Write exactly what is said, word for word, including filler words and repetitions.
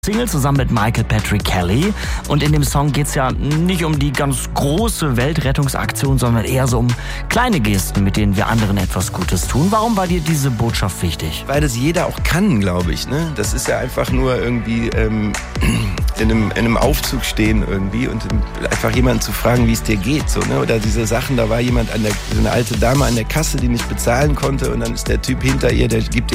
Single zusammen mit Michael Patrick Kelly. Und in dem Song geht es ja nicht um die ganz große Weltrettungsaktion, sondern eher so um kleine Gesten, mit denen wir anderen etwas Gutes tun. Warum war dir diese Botschaft wichtig? Weil das jeder auch kann, glaube ich. Ne? Das ist ja einfach nur irgendwie ähm, in, einem, in einem Aufzug stehen irgendwie und einfach jemanden zu fragen, wie es dir geht. So, ne? Oder diese Sachen, da war jemand, an der, so eine alte Dame an der Kasse, die nicht bezahlen konnte und dann ist der Typ hinter ihr, der gibt